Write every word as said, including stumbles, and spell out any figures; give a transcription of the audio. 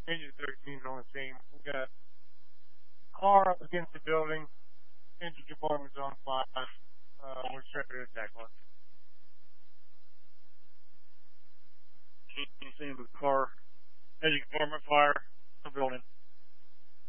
Engine thirteen on the scene. We got a car up against the building. Engine compartment's on fire. Uh, we're trying to attack one. Scene of the car. Engine compartment fire. The building.